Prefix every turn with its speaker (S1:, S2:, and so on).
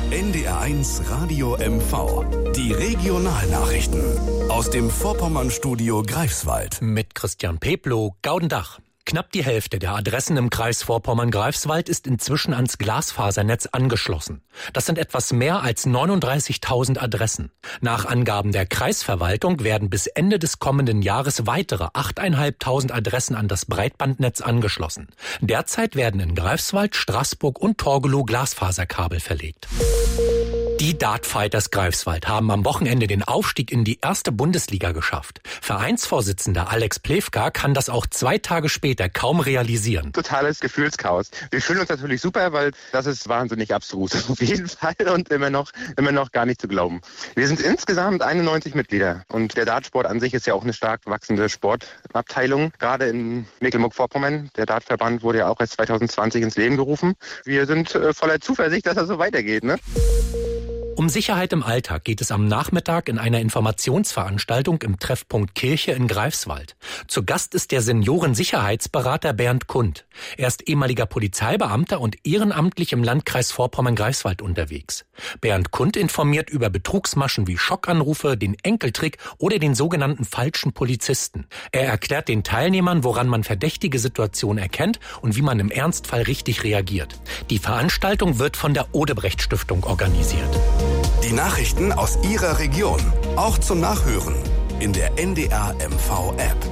S1: NDR1 Radio MV. Die Regionalnachrichten aus dem Vorpommernstudio Greifswald.
S2: Mit Christian Peplow, Gaudendach. Knapp die Hälfte der Adressen im Kreis Vorpommern-Greifswald ist inzwischen ans Glasfasernetz angeschlossen. Das sind etwas mehr als 39.000 Adressen. Nach Angaben der Kreisverwaltung werden bis Ende des kommenden Jahres weitere 8.500 Adressen an das Breitbandnetz angeschlossen. Derzeit werden in Greifswald, Straßburg und Torgelow Glasfaserkabel verlegt. Die Dartfighters Greifswald haben am Wochenende den Aufstieg in die erste Bundesliga geschafft. Vereinsvorsitzender Alex Plewka kann das auch 2 Tage später kaum realisieren.
S3: Totales Gefühlschaos. Wir fühlen uns natürlich super, weil das ist wahnsinnig abstrus auf jeden Fall und immer noch gar nicht zu glauben. Wir sind insgesamt 91 Mitglieder und der Dartsport an sich ist ja auch eine stark wachsende Sportabteilung, gerade in Mecklenburg-Vorpommern. Der Dartverband wurde ja auch erst 2020 ins Leben gerufen. Wir sind voller Zuversicht, dass das so weitergeht, ne?
S2: Um Sicherheit im Alltag geht es am Nachmittag in einer Informationsveranstaltung im Treffpunkt Kirche in Greifswald. Zu Gast ist der Seniorensicherheitsberater Bernd Kund. Er ist ehemaliger Polizeibeamter und ehrenamtlich im Landkreis Vorpommern-Greifswald unterwegs. Bernd Kund informiert über Betrugsmaschen wie Schockanrufe, den Enkeltrick oder den sogenannten falschen Polizisten. Er erklärt den Teilnehmern, woran man verdächtige Situationen erkennt und wie man im Ernstfall richtig reagiert. Die Veranstaltung wird von der Odebrecht-Stiftung organisiert.
S1: Die Nachrichten aus Ihrer Region, auch zum Nachhören in der NDR MV App.